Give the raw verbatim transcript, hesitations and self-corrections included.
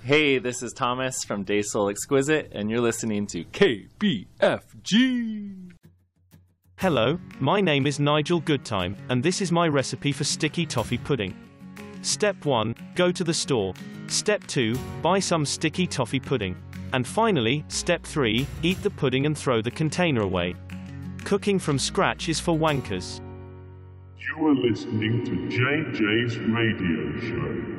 Hey, this is Thomas from Day Soul Exquisite, and you're listening to K B F G. Hello, my name is Nigel Goodtime, and this is my recipe for sticky toffee pudding. Step one, go to the store. Step two, buy some sticky toffee pudding. And finally, step three, eat the pudding and throw the container away. Cooking from scratch is for wankers. You are listening to J J's Radio Show.